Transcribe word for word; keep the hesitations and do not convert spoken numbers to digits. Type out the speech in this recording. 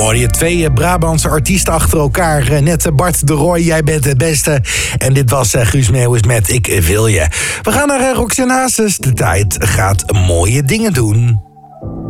hoor je twee Brabantse artiesten achter elkaar. Net Bart de Roy, jij bent de beste. En dit was Guus Meeuwis met Ik Wil Je. We gaan naar Roxanne Hazes. De tijd gaat mooie dingen doen.